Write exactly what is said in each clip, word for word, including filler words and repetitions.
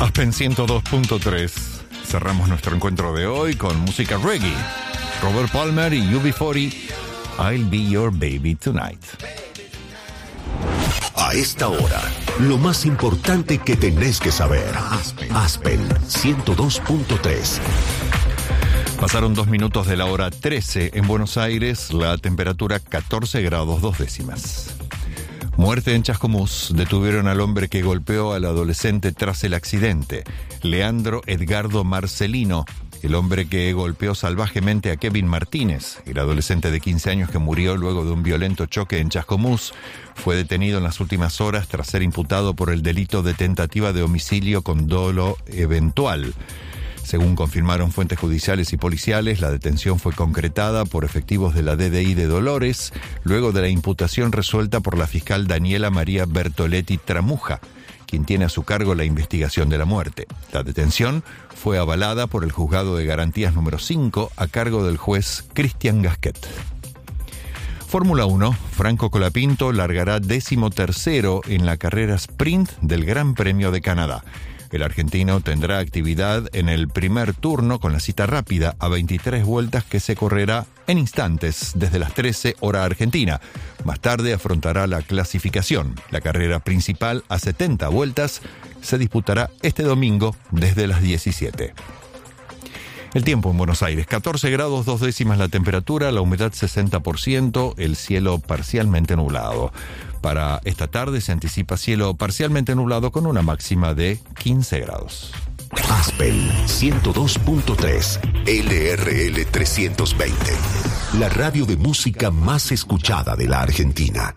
Aspen ciento dos punto tres. Cerramos nuestro encuentro de hoy con música reggae. Robert Palmer y U B cuarenta. I'll be your baby tonight. A esta hora, lo más importante que tenés que saber. Aspen, Aspen ciento dos punto tres. Pasaron dos minutos de la hora trece en Buenos Aires, la temperatura catorce grados dos décimas. Muerte en Chascomús. Detuvieron al hombre que golpeó al adolescente tras el accidente. Leandro Edgardo Marcelino, el hombre que golpeó salvajemente a Kevin Martínez, el adolescente de quince años que murió luego de un violento choque en Chascomús, fue detenido en las últimas horas tras ser imputado por el delito de tentativa de homicidio con dolo eventual. Según confirmaron fuentes judiciales y policiales, la detención fue concretada por efectivos de la D D I de Dolores, luego de la imputación resuelta por la fiscal Daniela María Bertoletti Tramuja, quien tiene a su cargo la investigación de la muerte. La detención fue avalada por el Juzgado de Garantías número cinco a cargo del juez Cristian Gasquet. Fórmula uno, Franco Colapinto largará décimo tercero en la carrera sprint del Gran Premio de Canadá. El argentino tendrá actividad en el primer turno con la cita rápida a veintitrés vueltas que se correrá en instantes desde las trece hora argentina. Más tarde afrontará la clasificación. La carrera principal a setenta vueltas se disputará este domingo desde las diecisiete. El tiempo en Buenos Aires, catorce grados dos décimas la temperatura, la humedad sesenta por ciento, el cielo parcialmente nublado. Para esta tarde se anticipa cielo parcialmente nublado con una máxima de quince grados. Aspen ciento dos punto tres, L R L trescientos veinte, la radio de música más escuchada de la Argentina.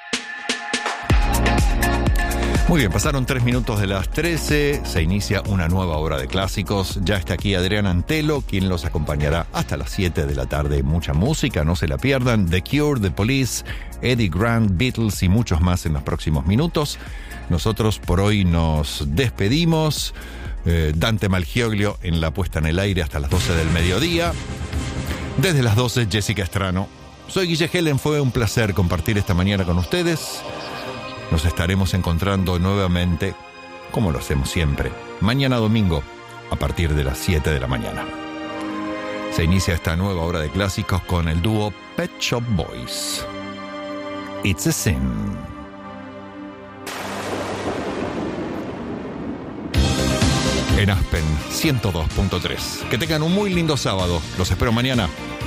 Muy bien, pasaron tres minutos de las trece, se inicia una nueva hora de clásicos. Ya está aquí Adrián Antelo, quien los acompañará hasta las siete de la tarde. Mucha música, no se la pierdan. The Cure, The Police, Eddie Grant, Beatles y muchos más en los próximos minutos. Nosotros por hoy nos despedimos. Eh, Dante Malgioglio en la puesta en el aire hasta las doce del mediodía. Desde las doce, Jessica Estrano. Soy Guille Helen, fue un placer compartir esta mañana con ustedes. Nos estaremos encontrando nuevamente, como lo hacemos siempre, mañana domingo, a partir de las siete de la mañana. Se inicia esta nueva hora de clásicos con el dúo Pet Shop Boys. It's a Sin. En Aspen ciento dos punto tres. Que tengan un muy lindo sábado. Los espero mañana.